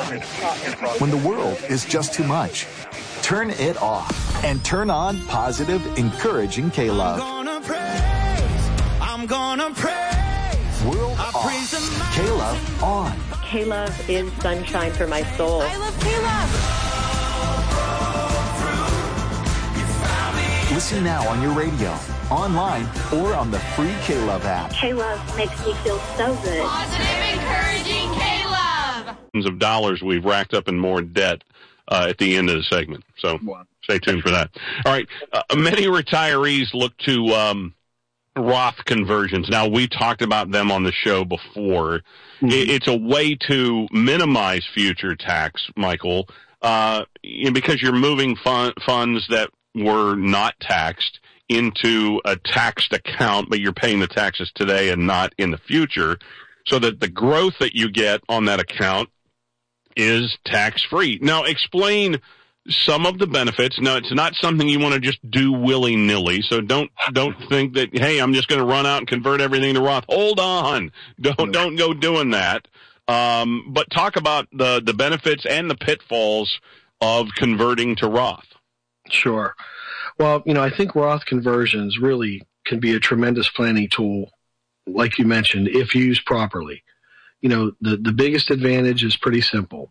When the world is just too much, turn it off and turn on positive, encouraging K-Love. I'm gonna praise. World off. K-Love on. K-Love is sunshine for my soul. I love K-Love. Listen now on your radio, online, or on the free K-Love app. K-Love makes me feel so good. Positive, encouraging K-Love. Of dollars we've racked up in more debt at the end of the segment. So stay tuned for that. All right. Many retirees look to Roth conversions. Now, we talked about them on the show before. Mm-hmm. It's a way to minimize future tax, Michael, because you're moving funds that were not taxed into a taxed account, but you're paying the taxes today and not in the future, so that the growth that you get on that account is tax-free. Now, explain some of the benefits. Now, it's not something you want to just do willy-nilly, so don't think that, hey, I'm just going to run out and convert everything to Roth. Hold on. Don't go doing that. But talk about the benefits and the pitfalls of converting to Roth. Sure. Well, I think Roth conversions really can be a tremendous planning tool, like you mentioned, if used properly. The biggest advantage is pretty simple.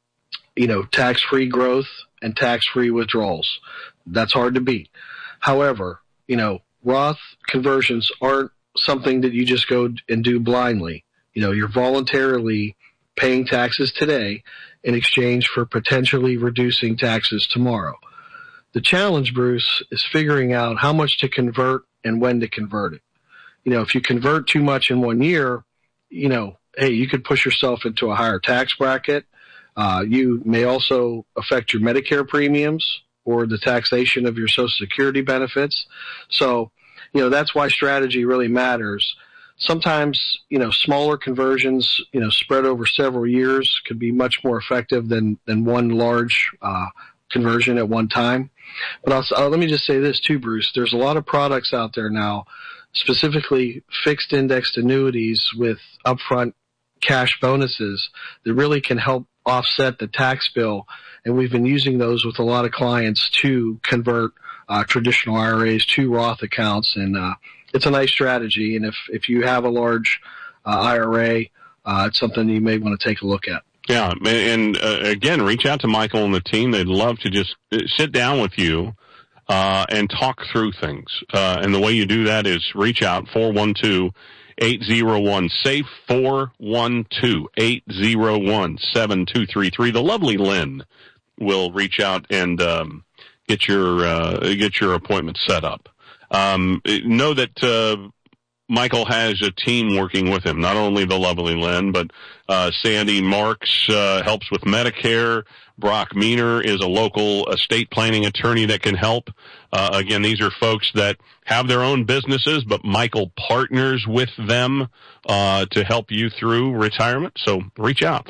Tax-free growth and tax-free withdrawals. That's hard to beat. However, Roth conversions aren't something that you just go and do blindly. You're voluntarily paying taxes today in exchange for potentially reducing taxes tomorrow. The challenge, Bruce, is figuring out how much to convert and when to convert it. If you convert too much in 1 year, hey, you could push yourself into a higher tax bracket. You may also affect your Medicare premiums or the taxation of your Social Security benefits. So, that's why strategy really matters. Sometimes, smaller conversions, spread over several years could be much more effective than one large conversion at one time. But let me just say this too, Bruce. There's a lot of products out there now, specifically fixed indexed annuities with upfront cash bonuses that really can help offset the tax bill. And we've been using those with a lot of clients to convert traditional IRAs to Roth accounts. And it's a nice strategy. And if you have a large IRA, it's something you may want to take a look at. Yeah. And again, reach out to Michael and the team. They'd love to just sit down with you and talk through things. And the way you do that is reach out 412-801-SAFE, 412-801-7233. The lovely Lynn will reach out and get your appointment set up. Know that Michael has a team working with him, not only the lovely Lynn, but Sandy Marks helps with Medicare. Brock Meaner is a local estate planning attorney that can help. Again, these are folks that have their own businesses, but Michael partners with them to help you through retirement. So reach out,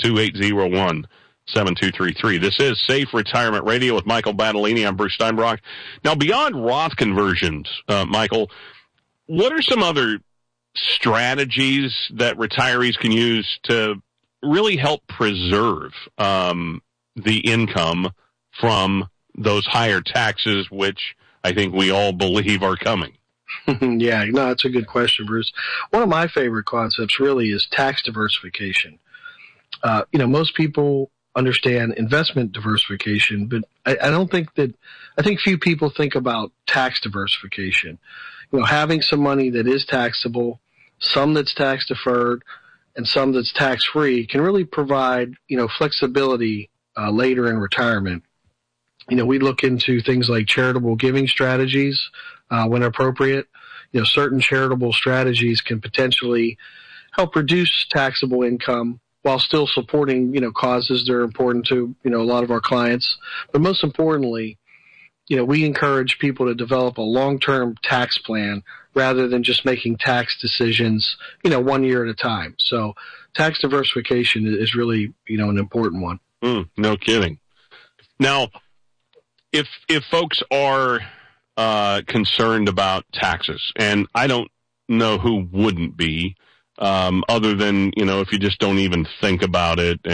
412-801-7233. This is Safe Retirement Radio with Michael Battolini. I'm Bruce Steinbrock. Now, beyond Roth conversions, Michael, what are some other strategies that retirees can use to really help preserve the income from those higher taxes, which I think we all believe are coming? Yeah, no, that's a good question, Bruce. One of my favorite concepts really is tax diversification. Most people understand investment diversification, but I think few people think about tax diversification. Having some money that is taxable, some that's tax deferred, and some that's tax free can really provide, flexibility later in retirement. We look into things like charitable giving strategies when appropriate. Certain charitable strategies can potentially help reduce taxable income while still supporting, causes that are important to, a lot of our clients. But most importantly, we encourage people to develop a long-term tax plan rather than just making tax decisions, 1 year at a time. So tax diversification is really, an important one. No kidding. Now, if folks are concerned about taxes, and I don't know who wouldn't be, other than, if you just don't even think about it